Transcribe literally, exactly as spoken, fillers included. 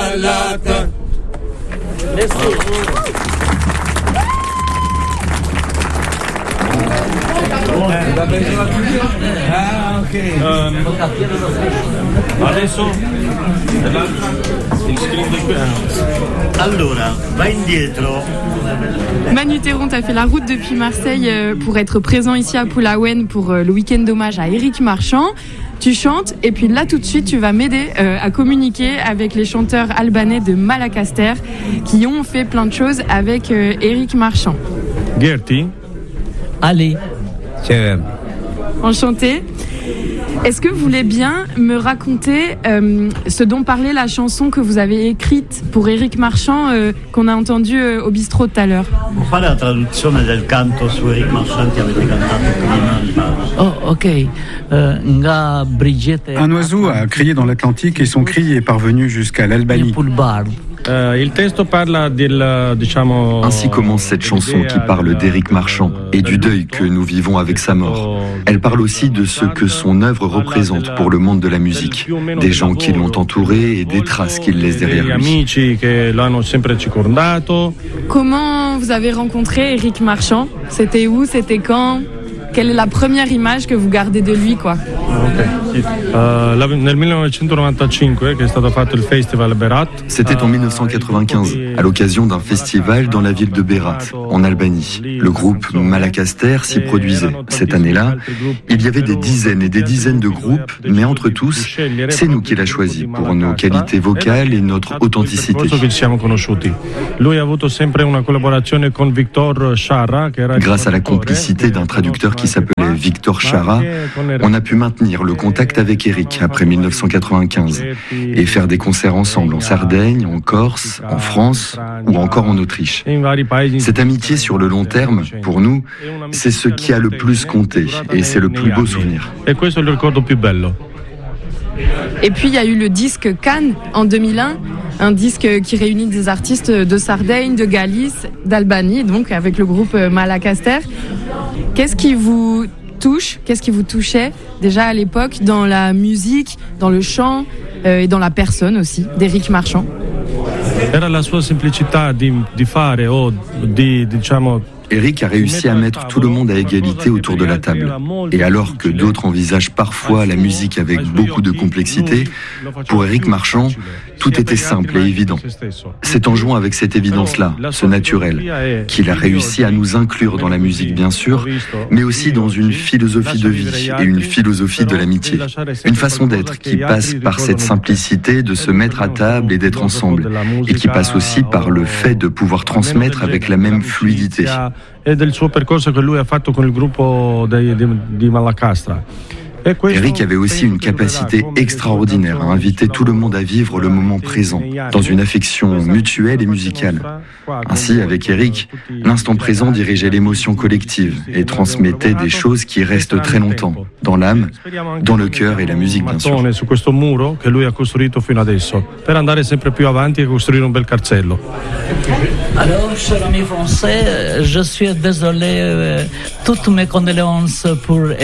ballata. Ah, ok. Um, adesso il screen di questo. Allora, va indietro. Manu Théron, tu as fait la route depuis Marseille pour être présent ici à Pulawen pour le week-end d'hommage à Éric Marchand. Tu chantes et puis là tout de suite tu vas m'aider euh, à communiquer avec les chanteurs albanais de Malacaster qui ont fait plein de choses avec euh, Éric Marchand. Gertie? Allez. Enchanté. Est-ce que vous voulez bien me raconter euh, ce dont parlait la chanson que vous avez écrite pour Éric Marchand euh, qu'on a entendue euh, au bistrot tout à l'heure? Può fare la traduzione del canto su Éric Marchand che avete cantato prima? Oh, ok. Uh, nga Brigitte. Un oiseau a crié dans l'Atlantique et son cri est parvenu jusqu'à l'Albanie. Ainsi commence cette chanson qui parle d'Éric Marchand et du deuil que nous vivons avec sa mort. Elle parle aussi de ce que son œuvre représente pour le monde de la musique, des gens qui l'ont entouré et des traces qu'il laisse derrière lui. Comment vous avez rencontré Éric Marchand? C'était où? C'était quand? Quelle est la première image que vous gardez de lui, quoi? C'était en mille neuf cent quatre-vingt-quinze, à l'occasion d'un festival dans la ville de Berat, en Albanie. Le groupe Malacaster s'y produisait. Cette année-là, il y avait des dizaines et des dizaines de groupes, mais entre tous, c'est nous qui l'a choisi pour nos qualités vocales et notre authenticité. Grâce à la complicité d'un traducteur qui s'appelait Victor Chara, on a pu maintenir le contact avec Éric après mille neuf cent quatre-vingt-quinze et faire des concerts ensemble en Sardaigne, en Corse, en France ou encore en Autriche. Cette amitié sur le long terme, pour nous, c'est ce qui a le plus compté et c'est le plus beau souvenir. Et puis il y a eu le disque Cannes en deux mille un, un disque qui réunit des artistes de Sardaigne, de Galice, d'Albanie, donc avec le groupe Malacaster. Qu'est-ce qui vous touche, qu'est-ce qui vous touchait déjà à l'époque dans la musique, dans le chant euh, et dans la personne aussi d'Éric Marchand? Era la sua semplicità di, di fare o di, diciamo. Éric a réussi à mettre tout le monde à égalité autour de la table. Et alors que d'autres envisagent parfois la musique avec beaucoup de complexité, pour Éric Marchand, tout était simple et évident. C'est en jouant avec cette évidence-là, ce naturel, qu'il a réussi à nous inclure dans la musique, bien sûr, mais aussi dans une philosophie de vie et une philosophie de l'amitié. Une façon d'être qui passe par cette simplicité de se mettre à table et d'être ensemble, et qui passe aussi par le fait de pouvoir transmettre avec la même fluidité. E del suo percorso che lui ha fatto con il gruppo di, di, di Malacastra. Éric avait aussi une capacité extraordinaire à inviter tout le monde à vivre le moment présent, dans une affection mutuelle et musicale. Ainsi, avec Éric, l'instant présent dirigeait l'émotion collective et transmettait des choses qui restent très longtemps, dans l'âme, dans le cœur et la musique, bien sûr. Su questo muro che lui ha costruito fino adesso, per andare sempre più avanti e costruire un bel carcello. Alors, cher ami français, je suis désolé, euh, toutes mes condoléances pour